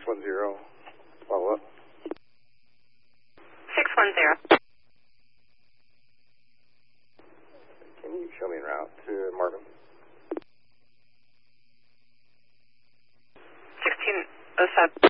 610, follow up. 610. Can you show me en route to Marvin? 1607.